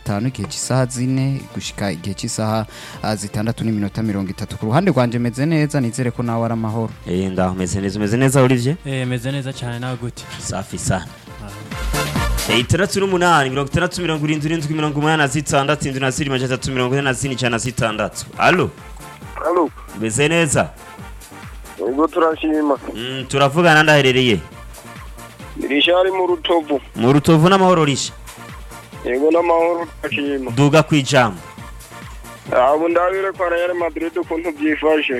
5 igihe cy'isaha 4 gushika igihe cy'isaha 6:30 ku ruhande rwanje meze neza nizere ko nawe ari amahoro ndaho meze neza Olivier meze neza cyane nawe gute safi sana 6 Allo meze neza Ubwo turashima turavugana ndaherereye Rishari mu Rutovu n'amahoro risha Yego n'amahoro turashima duga kwijambo Abo ndabire kwa Real Madrid ukuntu byifashe